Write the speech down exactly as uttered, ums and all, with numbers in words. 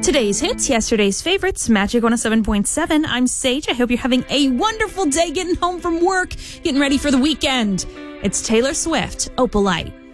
Today's hits, yesterday's favorites, Magic one oh seven point seven. I'm Sage. I hope you're having a wonderful day getting home from work, getting ready for the weekend. It's Taylor Swift, Opalite.